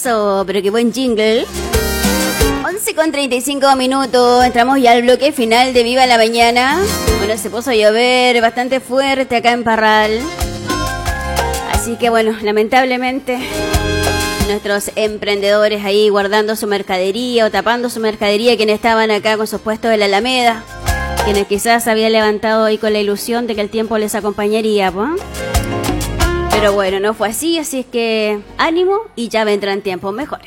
Eso, pero qué buen jingle. 11:35. Entramos ya al bloque final de Viva la Mañana. Bueno, se puso a llover bastante fuerte acá en Parral. Así que bueno, lamentablemente nuestros emprendedores ahí guardando su mercadería o tapando su mercadería, quienes estaban acá con sus puestos de la Alameda, quienes quizás habían levantado ahí con la ilusión de que el tiempo les acompañaría, ¿pues? Pero bueno, no fue así es que ánimo y ya vendrán tiempos mejores.